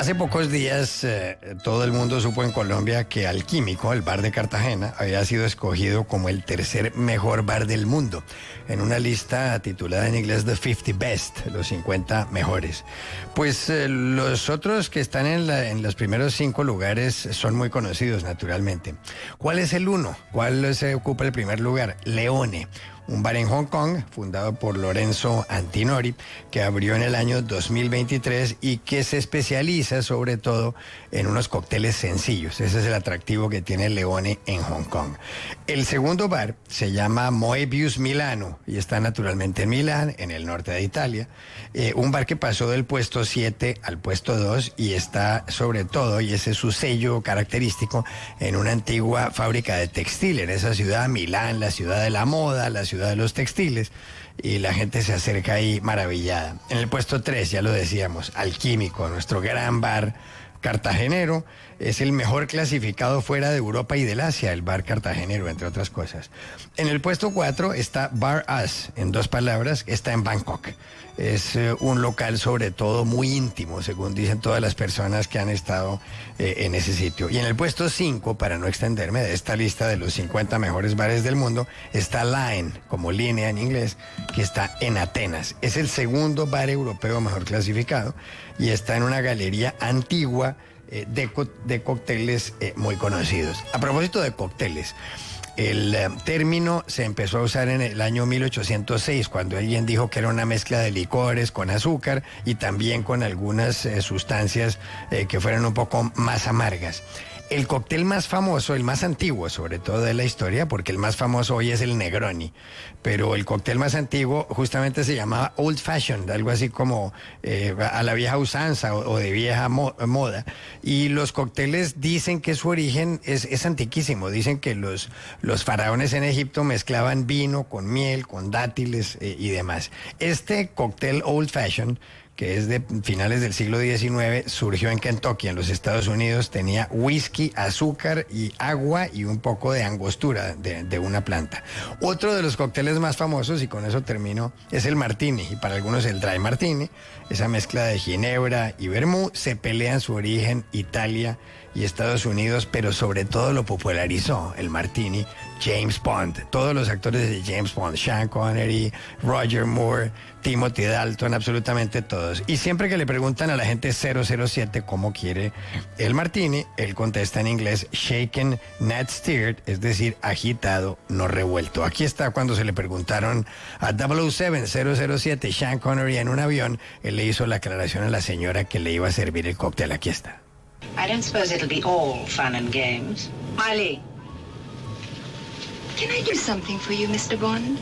Hace pocos días todo el mundo supo en Colombia que Alquímico, el bar de Cartagena, había sido escogido como el tercer mejor bar del mundo en una lista titulada en inglés The 50 Best, los 50 mejores. Pues los otros que están en los primeros 5 lugares son muy conocidos naturalmente. ¿Cuál es el uno? ¿Cuál se ocupa el primer lugar? Leone, un bar en Hong Kong fundado por Lorenzo Antinori, que abrió en el año 2023 y que se especializa sobre todo en unos cócteles sencillos. Ese es el atractivo que tiene Leone en Hong Kong. El segundo bar se llama Moebius Milano y está naturalmente en Milán, en el norte de Italia. Un bar que pasó del puesto 7 al puesto 2 y está sobre todo, y ese es su sello característico, en una antigua fábrica de textil en esa ciudad, Milán, la ciudad de la moda, la ciudad de los textiles, y la gente se acerca ahí maravillada. En el puesto 3, ya lo decíamos, Alquímico, nuestro gran bar cartagenero, es el mejor clasificado fuera de Europa y del Asia, el bar cartagenero, entre otras cosas. En el puesto 4 está Bar Us, en 2 palabras, está en Bangkok. Es un local sobre todo muy íntimo, según dicen todas las personas que han estado en ese sitio. Y en el puesto 5, para no extenderme de esta lista de los 50 mejores bares del mundo, está Line, como línea en inglés, que está en Atenas. Es el segundo bar europeo mejor clasificado y está en una galería antigua de cócteles muy conocidos. A propósito de cócteles, el término se empezó a usar en el año 1806, cuando alguien dijo que era una mezcla de licores con azúcar y también con algunas sustancias que fueran un poco más amargas. El cóctel más famoso, el más antiguo sobre todo de la historia, porque el más famoso hoy es el Negroni, pero el cóctel más antiguo justamente se llamaba Old Fashioned, algo así como a la vieja usanza o de vieja moda. Y los cócteles dicen que su origen es antiquísimo. Dicen que los faraones en Egipto mezclaban vino con miel, con dátiles y demás. Este cóctel Old Fashioned, que es de finales del siglo XIX, surgió en Kentucky, en los Estados Unidos. Tenía whisky, azúcar y agua y un poco de angostura de una planta. Otro de los cócteles más famosos, y con eso termino, es el martini, y para algunos el dry martini, esa mezcla de ginebra y vermú. Se pelea en su origen Italia y Estados Unidos, pero sobre todo lo popularizó el martini James Bond. Todos los actores de James Bond, Sean Connery, Roger Moore, Timothy Dalton, absolutamente todos. Y siempre que le preguntan a la gente 007 cómo quiere el martini, él contesta en inglés shaken, not stirred, es decir, agitado, no revuelto. Aquí está cuando se le preguntaron a 007, Sean Connery en un avión, él le hizo la aclaración a la señora que le iba a servir el cóctel. Aquí está. I don't suppose it'll be all fun and games. Miley. Can I do something for you, Mr. Bond?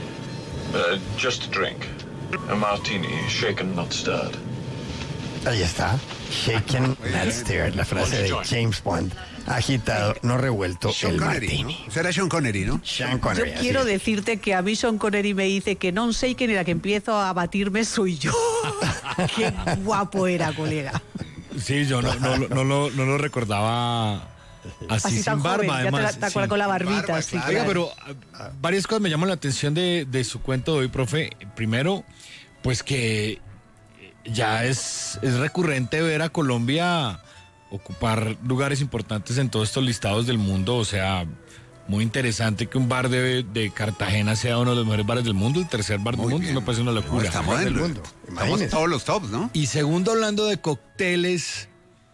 Just a drink. A martini, shaken, not stirred. Ahí está. Shaken, not stirred. La frase de James Bond. Agitado, no revuelto, Sean el Connery, martini. ¿no? Será Sean Connery, ¿no? Sean Connery. Yo quiero decirte que a mí Sean Connery me dice que non sei quién era, que empiezo a batirme soy yo. Qué guapo era, colega. Sí, yo no lo recordaba así sin tan barba, joven, además. ya te acuerdas con la barbita. barba, Sí, claro. Oiga, claro. pero varias cosas me llaman la atención de su cuento de hoy, profe. Primero, pues que ya es recurrente ver a Colombia ocupar lugares importantes en todos estos listados del mundo. O sea, muy interesante que un bar de Cartagena sea uno de los mejores bares del mundo, el tercer bar del Muy mundo. bien. Eso me parece una locura. Estamos del en mundo, estamos imagínese. todos los tops, ¿no? Y segundo, hablando de cócteles,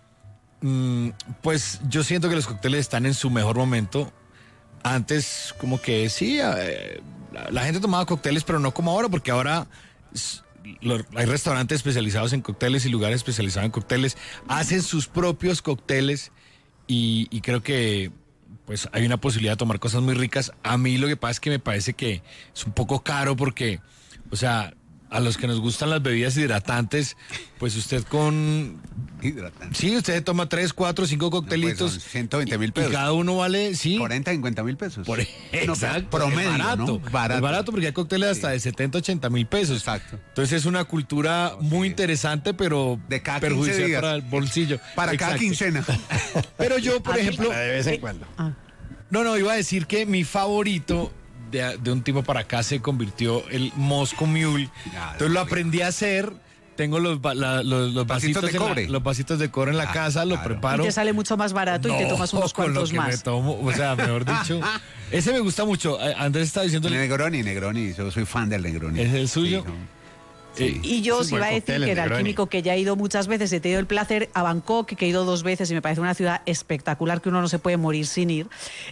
pues yo siento que los cócteles están en su mejor momento. Antes, como que sí, la gente tomaba cócteles, pero no como ahora, porque ahora hay restaurantes especializados en cócteles y lugares especializados en cócteles, hacen sus propios cócteles y creo que pues hay una posibilidad de tomar cosas muy ricas. A mí lo que pasa es que me parece que es un poco caro porque, o sea, a los que nos gustan las bebidas hidratantes, pues usted Hidratante. sí, usted toma 3, 4, 5 coctelitos. Pues son 120.000 pesos. Y cada uno vale, sí. 40, 50.000 pesos. Exacto. Promedio, es barato, ¿no? Es barato porque hay cócteles hasta de 70, 80.000 pesos. Exacto. Entonces es una cultura muy interesante, pero De cada 15 perjudicial días. para el bolsillo. Para cada Exacto. quincena. Pero yo, por ejemplo, De vez en cuando. no, iba a decir que mi favorito de un tiempo para acá se convirtió el Moscow Mule. Claro, Entonces lo rico. aprendí a hacer tengo los Vasitos vasitos de cobre. los vasitos de cobre en la casa, lo claro. preparo. Y te sale mucho más barato y te tomas unos con lo cuantos que me más. tomo, o sea, mejor dicho. Ese me gusta mucho. Andrés está diciendo. Negroni, yo soy fan del Negroni. ¿Es el suyo? Sí, ¿no? Y yo Es un os buen iba a decir cóctel, el que era Negroni. alquímico, que ya he ido muchas veces, he tenido el placer a Bangkok, que he ido 2 veces y me parece una ciudad espectacular que uno no se puede morir sin ir.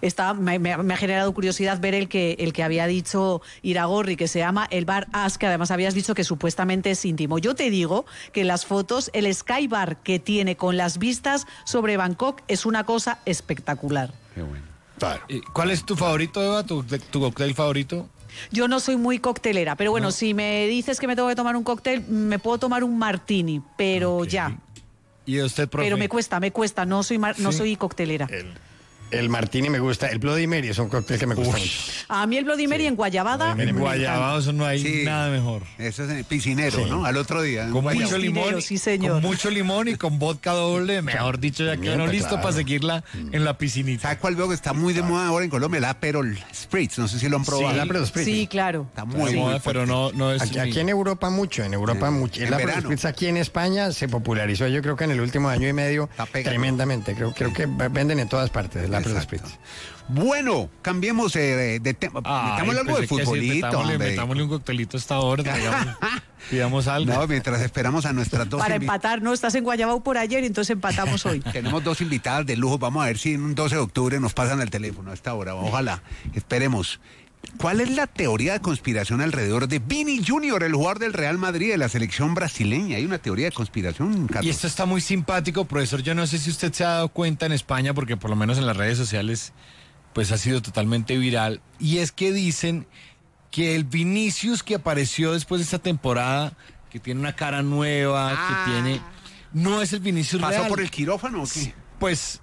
Me ha generado curiosidad ver el que había dicho Iragorri, que se llama el Bar As, que además habías dicho que supuestamente es íntimo. Yo te digo que en las fotos el Sky Bar que tiene con las vistas sobre Bangkok es una cosa espectacular. Qué bueno. Claro. ¿Cuál es tu favorito, Eva? ¿Tu cóctel favorito? Yo no soy muy coctelera, pero bueno, si me dices que me tengo que tomar un cóctel, me puedo tomar un martini, pero ya. ¿Y usted, profe? Pero me cuesta, no soy coctelera. El martini me gusta. El Bloody Mary es un cóctel que me gusta mucho. A mí el Bloody Mary en Guayabada. En Guayabao eso no hay Sí. nada mejor. Eso es piscinero, ¿no? Al otro día. Con mucho Piscinero, limón, sí, señor. con mucho limón y con vodka doble, mejor dicho, ya quedó Pimienta, listo claro. para seguirla en la piscinita. ¿Sabe cuál veo que está muy de moda ahora en Colombia? El Aperol Spritz. No sé si lo han probado. el Aperol Spritz. Sí, claro. Está muy, No, muy pero fuerte. no es Aquí en Europa mucho, en Europa mucho. En El Aperol verano. Spritz aquí en España se popularizó, yo creo que en el último año y medio, Está pegado. tremendamente. Creo que venden en todas partes el Aperol Exacto. Spritz. Bueno, cambiemos de tema. Metámosle algo de futbolito, hombre. Metámosle un coctelito a esta hora, pidamos algo. No, mientras esperamos a nuestras dos Para invitadas. empatar, ¿no? Estás en Guayabao por ayer, entonces empatamos hoy. Tenemos 2 invitadas de lujo. Vamos a ver si en un 12 de octubre nos pasan el teléfono a esta hora. Ojalá. Esperemos. ¿Cuál es la teoría de conspiración alrededor de Vini Junior, el jugador del Real Madrid de la selección brasileña? Hay una teoría de conspiración, Carlos. Y esto está muy simpático, profesor. Yo no sé si usted se ha dado cuenta en España, porque por lo menos en las redes sociales, pues ha sido totalmente viral. Y es que dicen que el Vinicius que apareció después de esta temporada, que tiene una cara nueva, que tiene... No es el Vinicius ¿Pasó real. por el quirófano o qué? Pues,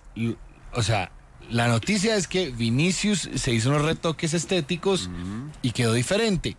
o sea, la noticia es que Vinicius se hizo unos retoques estéticos y quedó diferente.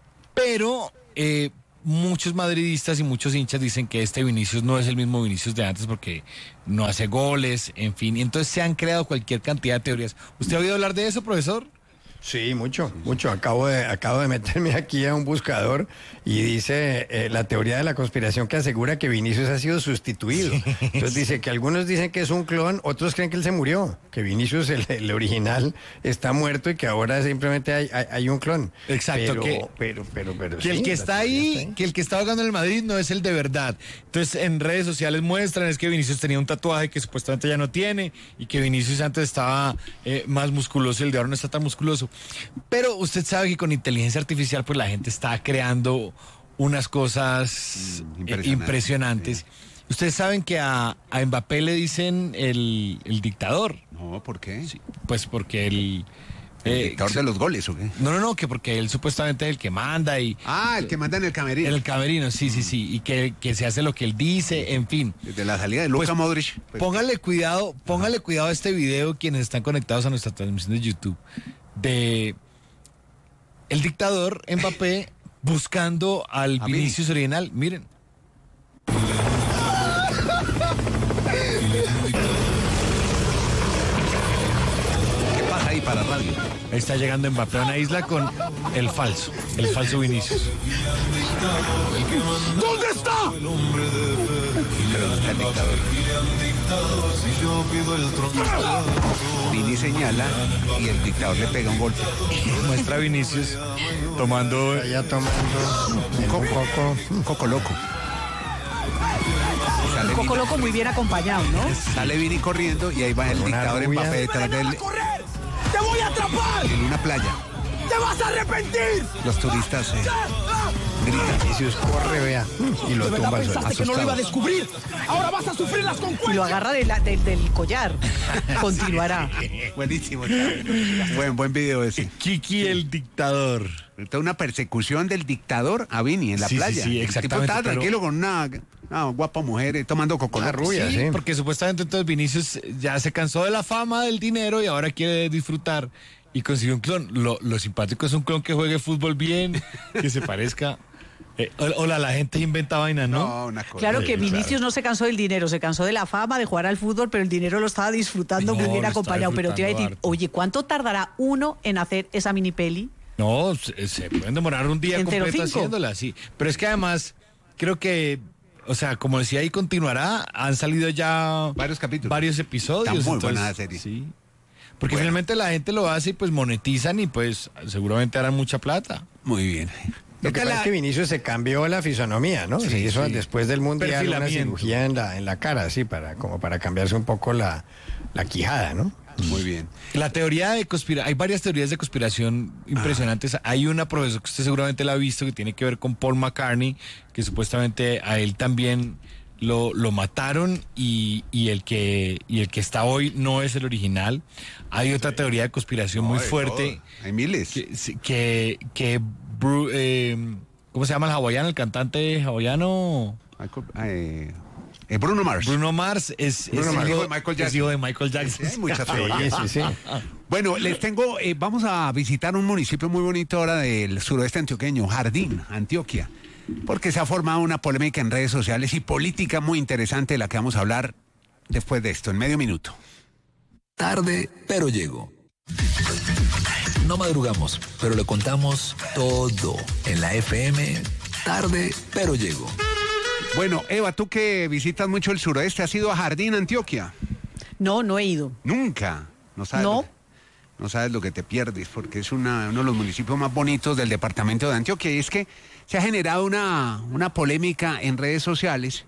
Pero muchos madridistas y muchos hinchas dicen que este Vinicius no es el mismo Vinicius de antes porque no hace goles, en fin. Y entonces se han creado cualquier cantidad de teorías. ¿Usted ha oído hablar de eso, profesor? Sí, mucho. Acabo de meterme aquí a un buscador y dice la teoría de la conspiración que asegura que Vinicius ha sido sustituido. Entonces dice que algunos dicen que es un clon, otros creen que él se murió, que Vinicius, el original, está muerto y que ahora simplemente hay un clon. Exacto, Pero Que el sí, que la está teoría ahí, que el que está jugando en el Madrid no es el de verdad. Entonces en redes sociales muestran es que Vinicius tenía un tatuaje que supuestamente ya no tiene y que Vinicius antes estaba más musculoso y el de ahora no está tan musculoso. Pero usted sabe que con inteligencia artificial pues la gente está creando unas cosas impresionantes. Ustedes saben que a Mbappé le dicen el dictador. No, ¿por qué? Sí, pues porque el ¿Dictador de los goles o qué? No, que porque él supuestamente es el que manda y... El que manda en el camerino. En el camerino, sí, y que se hace lo que él dice, en fin. Desde la salida de Luka Pues, Modric. Pues, Póngale cuidado a este video quienes están conectados a nuestra transmisión de YouTube de el dictador Mbappé buscando al mí. Vinicius original. Miren. ¿qué pasa ahí para radio? Ahí está llegando Mbappé a una isla con el falso Vinicius. ¿Dónde está? Pero no está el dictador. Vini señala y el dictador le pega un golpe. Muestra a Vinicius tomando... Allá tomando un coco loco. Sale Coco Vini, Loco muy bien acompañado, ¿no? sale Vini corriendo y ahí va el Una dictador rubia. Mbappé detrás de él ¡Te voy a atrapar! en una playa. ¡Te vas a arrepentir! Los turistas gritan. Vinicius corre, vea, y lo ¿De verdad tumba al suelo. pensaste que no lo iba a asustados. descubrir? Ahora vas a sufrir las Y lo consecuencias. agarra del collar. Continuará. Buenísimo. Buen video ese. Kiki el dictador. Toda una persecución del dictador a Vini en la Sí, sí, playa. sí, El tipo exactamente, estaba pero- tranquilo con una guapa mujer tomando coco Una loco. rubia, sí. Porque supuestamente entonces Vinicius ya se cansó de la fama, del dinero y ahora quiere disfrutar y consiguió un clon. Lo simpático es un clon que juegue fútbol bien, que se parezca. Hola, la gente inventa vainas, ¿no? No, una cosa. Claro que Sí, Vinicius claro. no se cansó del dinero, se cansó de la fama, de jugar al fútbol, pero el dinero lo estaba disfrutando No, muy bien lo está acompañado. Pero te iba a decir, disfrutando harto. oye, ¿cuánto tardará uno en hacer esa mini peli? No, se pueden demorar un día ¿En completo 05? haciéndola, sí. Pero es que además creo que, o sea, como decía, ahí continuará. Han salido ya varios capítulos, varios episodios. Está muy buena la serie. Sí. Porque finalmente la gente lo hace y pues monetizan y pues seguramente harán mucha plata. Muy bien. Lo que pasa es que Vinicius se cambió la fisonomía, ¿no? Sí, se hizo sí. después del Mundial una Perfilamiento. cirugía en la cara, sí, como para cambiarse un poco la quijada, ¿no? Muy bien. La teoría de conspiración, hay varias teorías de conspiración impresionantes. Hay una, profesor, que usted seguramente la ha visto, que tiene que ver con Paul McCartney, que supuestamente a él también lo mataron y el que está hoy no es el original. Hay otra teoría de conspiración muy fuerte. Hay miles. ¿Cómo se llama el hawaiano, el cantante hawaiano? Bruno Mars. Bruno Mars es hijo de Michael Jackson. Es hijo de Michael Jackson. Hay muchas teorías. Sí. Bueno, les tengo, vamos a visitar un municipio muy bonito ahora del suroeste antioqueño, Jardín, Antioquia, porque se ha formado una polémica en redes sociales y política muy interesante de la que vamos a hablar después de esto, en medio minuto. Tarde, pero llego. No madrugamos, pero le contamos todo en la FM. Tarde, pero llego. Bueno, Eva, tú que visitas mucho el suroeste, ¿has ido a Jardín, Antioquia? No, no he ido. Nunca. No sabes. No. No sabes lo que te pierdes, porque es uno de los municipios más bonitos del departamento de Antioquia. Y es que se ha generado una polémica en redes sociales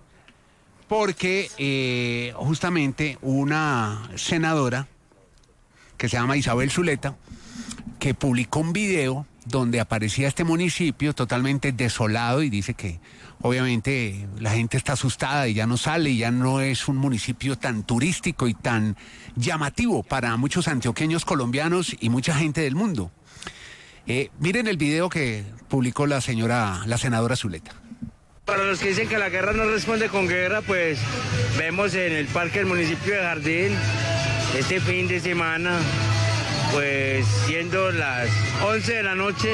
porque justamente una senadora que se llama Isabel Zuleta, que publicó un video donde aparecía este municipio totalmente desolado y dice que obviamente la gente está asustada y ya no sale y ya no es un municipio tan turístico y tan llamativo para muchos antioqueños colombianos y mucha gente del mundo. Miren el video que publicó la senadora Zuleta. Para los que dicen que la guerra no responde con guerra, pues vemos en el parque del municipio de Jardín este fin de semana, pues siendo las 11 de la noche,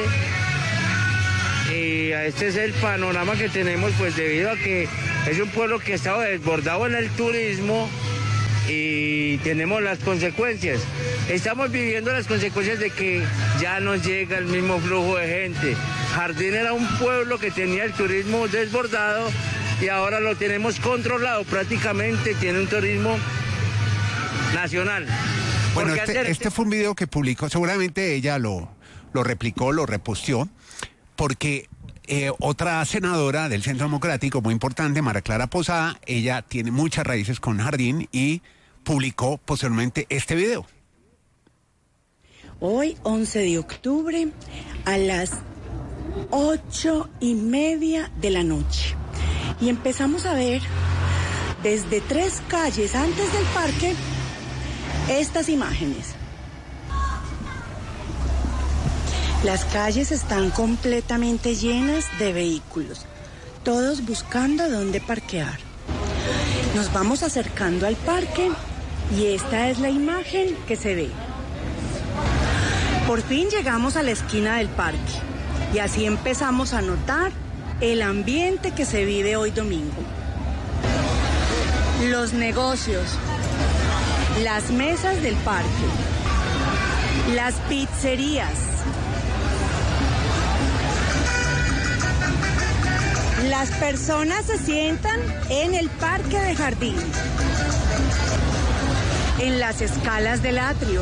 y este es el panorama que tenemos, pues debido a que es un pueblo que ha estado desbordado en el turismo y tenemos las consecuencias. Estamos viviendo las consecuencias de que ya no llega el mismo flujo de gente. Jardín era un pueblo que tenía el turismo desbordado y ahora lo tenemos controlado, prácticamente tiene un turismo nacional. Bueno, este fue un video que publicó, seguramente ella lo replicó, lo reposteó, porque otra senadora del Centro Democrático muy importante, María Clara Posada, ella tiene muchas raíces con Jardín y publicó posteriormente este video. Hoy, 11 de octubre, a las 8:30 de la noche. Y empezamos a ver desde 3 calles antes del parque estas imágenes. Las calles están completamente llenas de vehículos, todos buscando dónde parquear. Nos vamos acercando al parque y esta es la imagen que se ve. Por fin llegamos a la esquina del parque y así empezamos a notar el ambiente que se vive hoy domingo. Los negocios, las mesas del parque, las pizzerías, las personas se sientan en el parque de Jardín, en las escalas del atrio.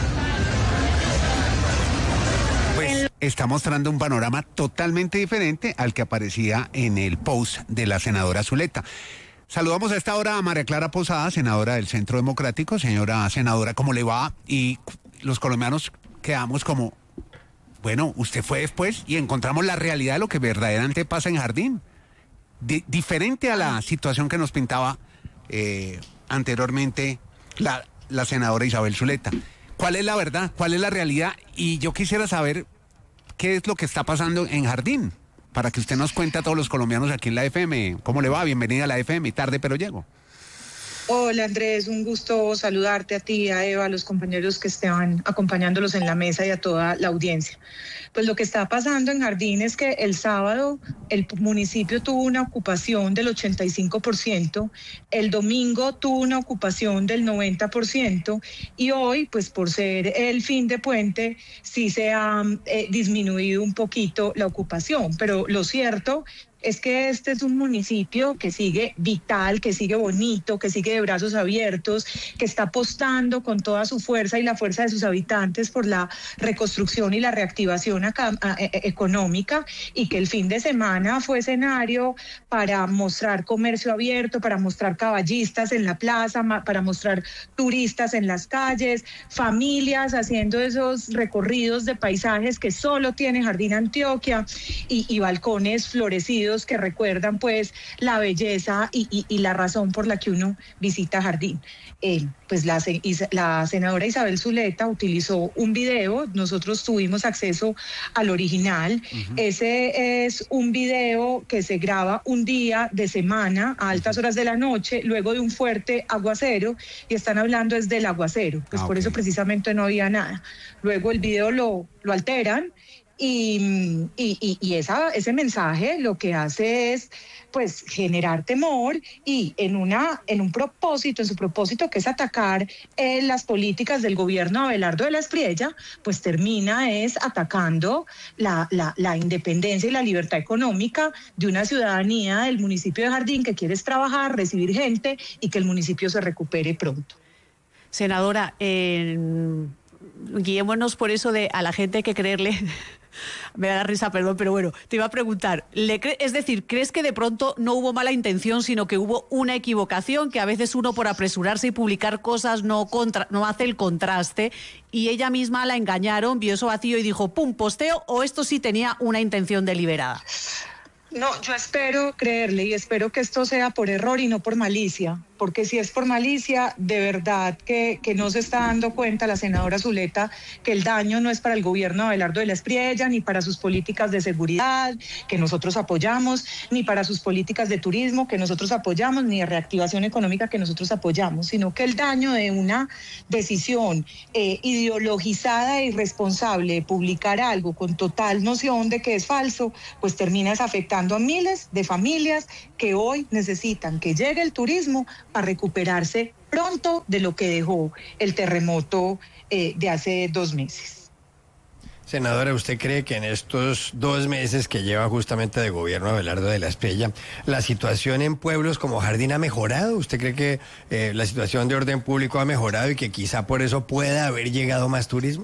Pues está mostrando un panorama totalmente diferente al que aparecía en el post de la senadora Zuleta. Saludamos a esta hora a María Clara Posada, senadora del Centro Democrático. Señora senadora, ¿cómo le va? Y los colombianos quedamos como, bueno, usted fue después y encontramos la realidad de lo que verdaderamente pasa en Jardín. Diferente a la situación que nos pintaba anteriormente la senadora Isabel Zuleta. ¿Cuál es la verdad? ¿Cuál es la realidad? Y yo quisiera saber qué es lo que está pasando en Jardín, para que usted nos cuente a todos los colombianos aquí en la FM. ¿Cómo le va? Bienvenida a la FM. Tarde, pero llego. Hola Andrés, un gusto saludarte a ti, a Eva, a los compañeros que estaban acompañándolos en la mesa y a toda la audiencia. Pues lo que está pasando en Jardín es que el sábado el municipio tuvo una ocupación del 85%, el domingo tuvo una ocupación del 90% y hoy, pues por ser el fin de puente, sí se ha disminuido un poquito la ocupación, pero lo cierto es que este es un municipio que sigue vital, que sigue bonito, que sigue de brazos abiertos, que está apostando con toda su fuerza y la fuerza de sus habitantes por la reconstrucción y la reactivación económica, y que el fin de semana fue escenario para mostrar comercio abierto, para mostrar caballistas en la plaza, para mostrar turistas en las calles, familias haciendo esos recorridos de paisajes que solo tiene Jardín Antioquia y balcones florecidos que recuerdan pues la belleza y la razón por la que uno visita Jardín. Pues la senadora Isabel Zuleta utilizó un video, nosotros tuvimos acceso al original. Ese es un video que se graba un día de semana a altas horas de la noche, luego de un fuerte aguacero, y están hablando es del aguacero, pues por eso precisamente no había nada. Luego el video lo alteran, y ese mensaje lo que hace es pues generar temor, y en su propósito que es atacar las políticas del gobierno Abelardo de la Espriella, pues termina es atacando la independencia y la libertad económica de una ciudadanía del municipio de Jardín que quiere trabajar, recibir gente y que el municipio se recupere pronto. Senadora, guiémonos por eso de a la gente hay que creerle. Me da risa, perdón, pero bueno, te iba a preguntar, es decir, ¿crees que de pronto no hubo mala intención, sino que hubo una equivocación, que a veces uno por apresurarse y publicar cosas no hace el contraste, y ella misma la engañaron, vio eso vacío y dijo, ¡pum!, posteo, o esto sí tenía una intención deliberada? No, yo espero creerle y espero que esto sea por error y no por malicia, porque si es por malicia, de verdad que no se está dando cuenta la senadora Zuleta que el daño no es para el gobierno de Abelardo de la Espriella, ni para sus políticas de seguridad, que nosotros apoyamos, ni para sus políticas de turismo, que nosotros apoyamos, ni de reactivación económica, que nosotros apoyamos, sino que el daño de una decisión ideologizada e irresponsable de publicar algo con total noción de que es falso, pues termina afectando a miles de familias que hoy necesitan que llegue el turismo para recuperarse pronto de lo que dejó el terremoto de hace 2 meses. Senadora, ¿usted cree que en estos 2 meses que lleva justamente de gobierno Abelardo de la Espriella, la situación en pueblos como Jardín ha mejorado? ¿Usted cree que la situación de orden público ha mejorado y que quizá por eso pueda haber llegado más turismo?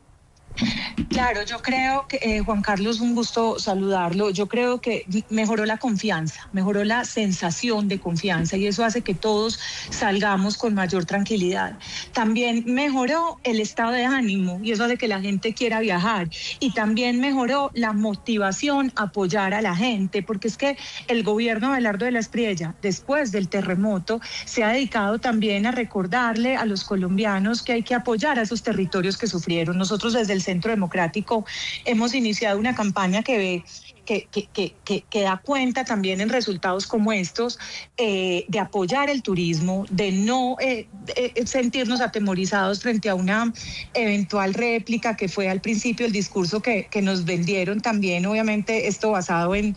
Claro, yo creo que, Juan Carlos, un gusto saludarlo, yo creo que mejoró la confianza, mejoró la sensación de confianza, y eso hace que todos salgamos con mayor tranquilidad. También mejoró el estado de ánimo, y eso hace que la gente quiera viajar, y también mejoró la motivación a apoyar a la gente, porque es que el gobierno de Abelardo de la Espriella, después del terremoto, se ha dedicado también a recordarle a los colombianos que hay que apoyar a esos territorios que sufrieron. Nosotros desde el Centro Democrático hemos iniciado una campaña que da cuenta también en resultados como estos, de apoyar el turismo, de no sentirnos atemorizados frente a una eventual réplica que fue al principio el discurso que nos vendieron también, obviamente esto basado en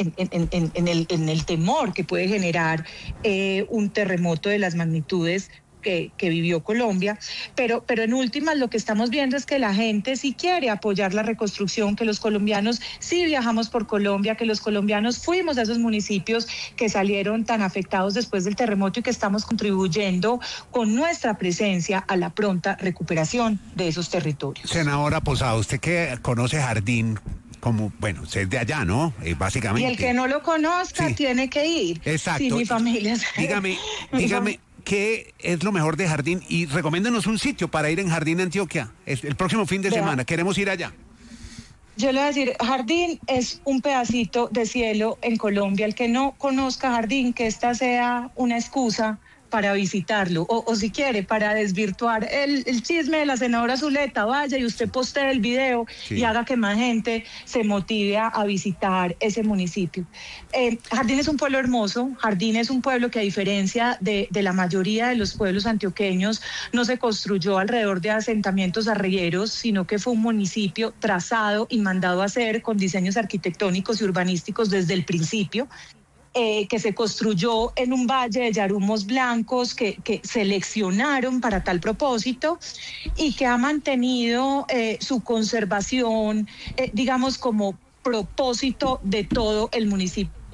el temor que puede generar un terremoto de las magnitudes que vivió Colombia, pero en últimas lo que estamos viendo es que la gente sí quiere apoyar la reconstrucción, que los colombianos sí viajamos por Colombia, que los colombianos fuimos a esos municipios que salieron tan afectados después del terremoto y que estamos contribuyendo con nuestra presencia a la pronta recuperación de esos territorios. Senadora Posada, usted que conoce Jardín, como, bueno, usted es de allá, ¿no? Básicamente. Y el que no lo conozca tiene que ir. Exacto. Sí, mi familia. Dígame, ¿qué es lo mejor de Jardín? Y recomiéndenos un sitio para ir en Jardín, Antioquia. El próximo fin de semana, queremos ir allá. Yo le voy a decir, Jardín es un pedacito de cielo en Colombia. El que no conozca Jardín, que esta sea una excusa para visitarlo, o si quiere, para desvirtuar el chisme de la senadora Zuleta, vaya y usted postee el video y haga que más gente se motive a visitar ese municipio. Jardín es un pueblo hermoso, Jardín es un pueblo que, a diferencia de la mayoría de los pueblos antioqueños, no se construyó alrededor de asentamientos arrieros, sino que fue un municipio trazado y mandado a hacer con diseños arquitectónicos y urbanísticos desde el principio. Que se construyó en un valle de yarumos blancos que seleccionaron para tal propósito, y que ha mantenido su conservación, digamos, como propósito de todo el municipio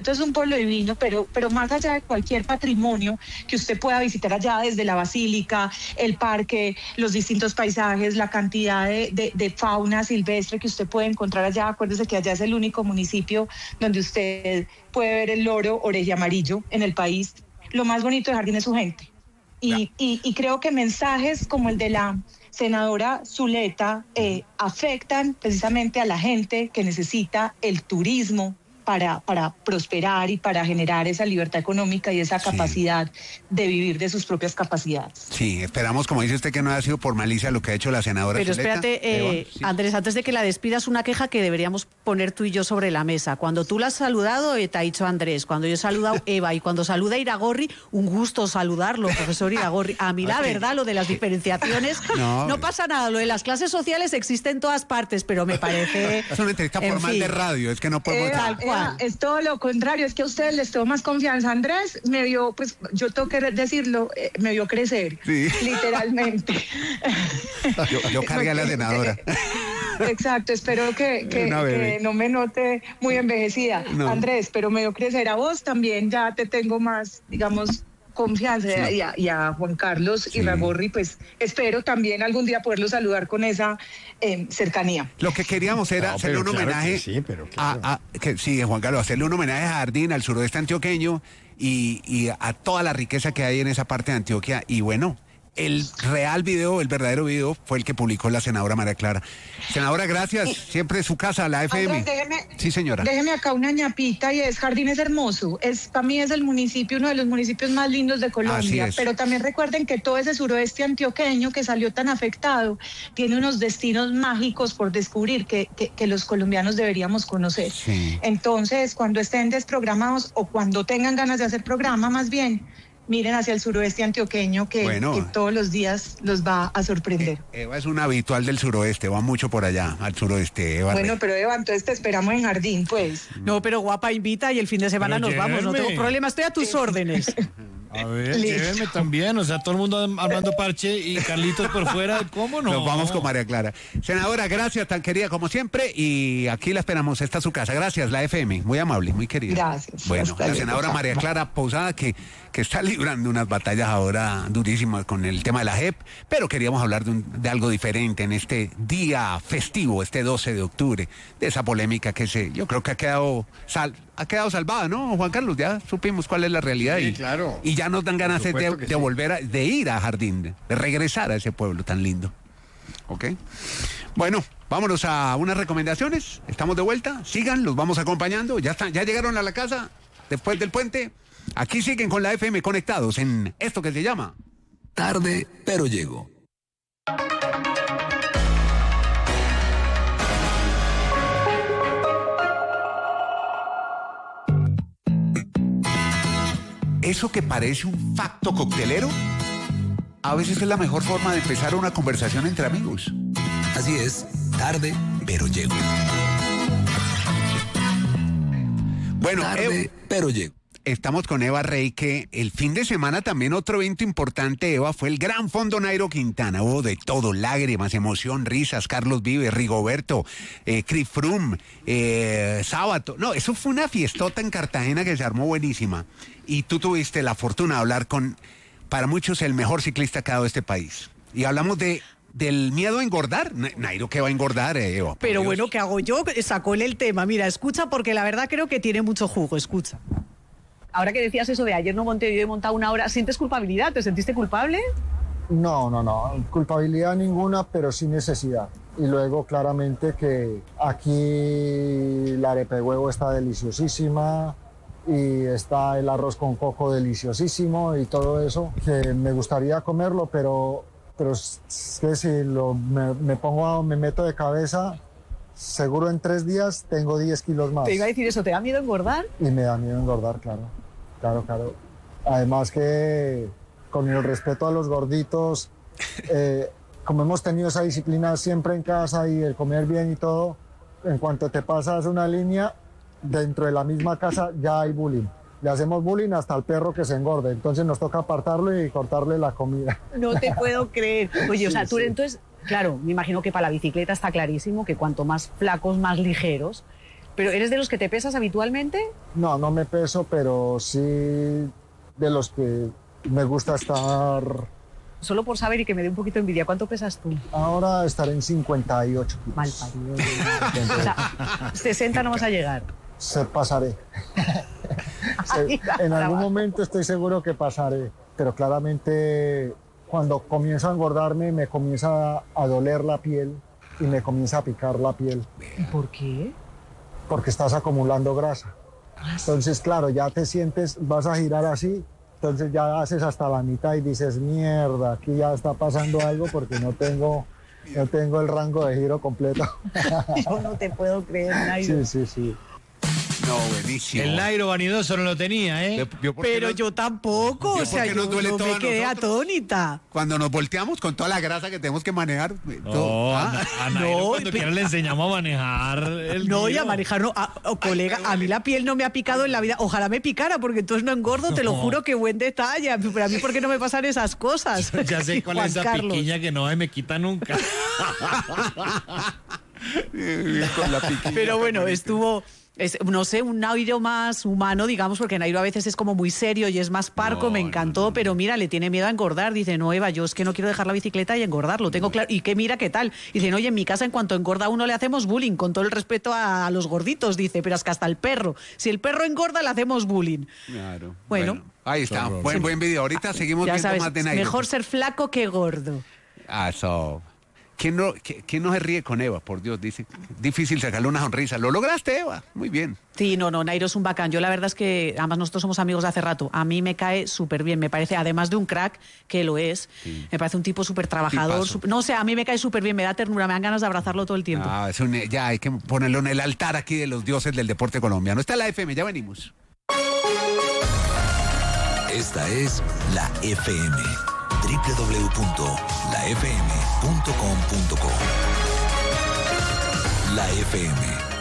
es un pueblo divino, pero más allá de cualquier patrimonio que usted pueda visitar allá, desde la basílica, el parque, los distintos paisajes, la cantidad de fauna silvestre que usted puede encontrar allá. Acuérdese que allá es el único municipio donde usted puede ver el loro oreja amarillo en el país. Lo más bonito de Jardín es su gente. Y creo que mensajes como el de la senadora Zuleta afectan precisamente a la gente que necesita el turismo para prosperar y para generar esa libertad económica y esa capacidad de vivir de sus propias capacidades. Sí, esperamos, como dice usted, que no haya sido por malicia lo que ha hecho la senadora Pero Zuleta. espérate, Sí. Andrés, antes de que la despidas, una queja que deberíamos poner tú y yo sobre la mesa. Cuando tú la has saludado, te ha dicho Andrés. Cuando yo he saludado, Eva. Y cuando saluda Iragorri, un gusto saludarlo, profesor Iragorri. A mí, la verdad, lo de las diferenciaciones, no pasa nada. Lo de las clases sociales existe en todas partes, pero me parece... Es una entrevista formal de radio, es que no podemos... Es todo lo contrario, es que a ustedes les tengo más confianza. Andrés me vio, pues yo tengo que decirlo, me vio crecer, literalmente. Yo cargué a la senadora. Exacto, espero que no me note muy envejecida, Andrés, pero me vio crecer. A vos también ya te tengo más, digamos, confianza, y a Juan Carlos Iragorri, pues espero también algún día poderlo saludar con esa cercanía. Lo que queríamos era hacerle un homenaje Juan Carlos, hacerle un homenaje a Jardín, al suroeste antioqueño y a toda la riqueza que hay en esa parte de Antioquia. Y bueno, el real video, el verdadero video, fue el que publicó la senadora María Clara. Senadora, gracias. Siempre su casa, la FM. Andrés, sí, señora. Déjeme acá una ñapita, y Jardín es hermoso. Para mí es el municipio, uno de los municipios más lindos de Colombia. Pero también recuerden que todo ese suroeste antioqueño que salió tan afectado tiene unos destinos mágicos por descubrir que los colombianos deberíamos conocer. Sí. Entonces, cuando estén desprogramados o cuando tengan ganas de hacer programa, más bien, miren hacia el suroeste antioqueño que todos los días los va a sorprender. Eva es una habitual del suroeste, va mucho por allá, al suroeste. Eva pero Eva, entonces te esperamos en Jardín, pues. No, pero guapa, invita y el fin de semana nos vamos, no tengo problema, estoy a tus órdenes. A ver, llévenme también, o sea, todo el mundo armando parche y Carlitos por fuera, ¿cómo no? Nos vamos con María Clara. Senadora, gracias, tan querida como siempre, y aquí la esperamos, esta es su casa. Gracias, la FM, muy amable, muy querida. Gracias. Bueno, la senadora María Clara Posada, que está librando unas batallas ahora durísimas con el tema de la JEP, pero queríamos hablar de algo diferente en este día festivo, este 12 de octubre, de esa polémica que yo creo que ha quedado salvada, ¿no, Juan Carlos? Ya supimos cuál es la realidad y ya nos dan ganas de volver de ir a Jardín, de regresar a ese pueblo tan lindo. ¿Ok? Bueno, vámonos a unas recomendaciones. Estamos de vuelta. Sigan, los vamos acompañando. Ya llegaron a la casa después del puente. Aquí siguen con la FM conectados en esto que se llama Tarde, pero llego. Eso que parece un facto coctelero, a veces es la mejor forma de empezar una conversación entre amigos. Así es, tarde, pero llego. Bueno, tarde, pero llego. Estamos con Eva Rey, que el fin de semana también otro evento importante, Eva, fue el Gran Fondo Nairo Quintana. Hubo de todo, lágrimas, emoción, risas, Carlos Vives, Rigoberto, Chris Froome, Sábato. No, eso fue una fiestota en Cartagena que se armó buenísima. Y tú tuviste la fortuna de hablar con, para muchos, el mejor ciclista que ha dado este país. Y hablamos del miedo a engordar. Nairo, ¿qué va a engordar, Eva? Pero bueno, ¿qué hago yo? Sacóle el tema. Mira, escucha, porque la verdad creo que tiene mucho jugo. Escucha. Ahora que decías eso de ayer no monté, yo he montado una hora, ¿sientes culpabilidad? ¿Te sentiste culpable? No, culpabilidad ninguna, pero sí necesidad. Y luego claramente que aquí la arepa de huevo está deliciosísima y está el arroz con coco deliciosísimo y todo eso, que me gustaría comerlo, pero es que si me meto de cabeza, seguro en 3 días tengo 10 kilos más. Te iba a decir eso, ¿te da miedo engordar? Y me da miedo engordar, claro. Además que con el respeto a los gorditos, como hemos tenido esa disciplina siempre en casa y el comer bien y todo, en cuanto te pasas una línea, dentro de la misma casa ya hay bullying. Le hacemos bullying hasta al perro que se engorde, entonces nos toca apartarlo y cortarle la comida. No te puedo creer. Oye, o sea, tú sí. Entonces, claro, me imagino que para la bicicleta está clarísimo que cuanto más flacos, más ligeros, ¿Pero eres de los que te pesas habitualmente? No, no me peso, pero sí de los que me gusta estar... Solo por saber y que me dé un poquito de envidia, ¿cuánto pesas tú? Ahora estaré en 58 kilos. Mal parido. O sea, 60 no vas a llegar. Se pasaré. En algún momento estoy seguro que pasaré, pero claramente cuando comienzo a engordarme me comienza a doler la piel y me comienza a picar la piel. ¿Y por qué? Porque estás acumulando grasa. Entonces, claro, ya te sientes, vas a girar así, entonces ya haces hasta la mitad y dices, mierda, aquí ya está pasando algo porque no tengo el rango de giro completo. Yo no te puedo creer, Nairo. Sí. No, buenísimo. El Nairo vanidoso no lo tenía, ¿eh? Pero yo tampoco, o sea, yo me quedé atónita. Cuando nos volteamos con toda la grasa que tenemos que manejar. No, a Nairo cuando quiera le enseñamos a manejar el No, y giro. a manejar no. Colega, a mí la piel no me ha picado en la vida. Ojalá me picara, porque entonces no engordo, te lo juro, que buen detalle. Pero a mí, ¿por qué no me pasan esas cosas? Ya sé cuál es esa Carlos. piquiña que no me quita nunca. Con la piquiña. Pero bueno, estuvo... no sé, un Nairo más humano, digamos, porque Nairo a veces es como muy serio y es más parco, me encantó, pero mira, le tiene miedo a engordar. Dice, no, Eva, yo es que no quiero dejar la bicicleta y engordar, lo tengo claro. Y que mira qué tal. Dicen, oye, en mi casa en cuanto engorda uno le hacemos bullying, con todo el respeto a los gorditos, dice, pero es que hasta el perro. Si el perro engorda, le hacemos bullying. Claro. Bueno. Ahí está, buen video. Ahorita seguimos Ya viendo sabes, más de Nairo. mejor ser flaco que gordo. Eso. ¿Quién no se ríe con Eva? Por Dios, dice. Difícil sacarle una sonrisa. ¿Lo lograste, Eva? Muy bien. Sí, no, Nairo es un bacán. Yo la verdad es que, además nosotros somos amigos de hace rato, a mí me cae súper bien. Me parece, además de un crack, que lo es, me parece un tipo súper trabajador. No sé, a mí me cae súper bien, me da ternura, me dan ganas de abrazarlo todo el tiempo. Ya hay que ponerlo en el altar aquí de los dioses del deporte colombiano. Está la FM, ya venimos. Esta es la FM. www.lafm.com.co. La FM